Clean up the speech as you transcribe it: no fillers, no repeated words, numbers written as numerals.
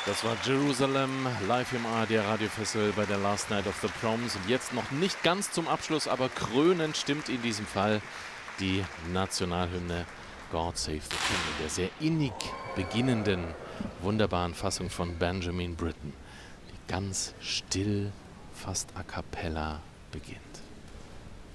Das war Jerusalem, live im ARD Radiofestival bei der Last Night of the Proms. Und jetzt noch nicht ganz zum Abschluss, aber krönend stimmt in diesem Fall die Nationalhymne God Save the King, in der sehr innig beginnenden, wunderbaren Fassung von Benjamin Britten, die ganz still, fast a cappella beginnt.